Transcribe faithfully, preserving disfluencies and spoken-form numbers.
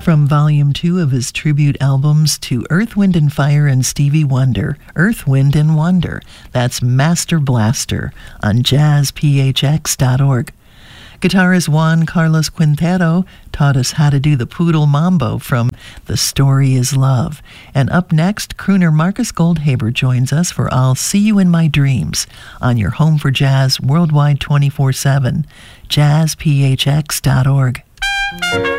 From Volume two of his tribute albums to Earth, Wind and Fire and Stevie Wonder, Earth, Wind and Wonder. That's Master Blaster on jazz p h x dot org. Guitarist Juan Carlos Quintero taught us how to do the poodle mambo from The Story is Love. And up next, crooner Marcus Goldhaber joins us for I'll See You in My Dreams on your home for jazz worldwide twenty-four seven, jazz p h x dot org.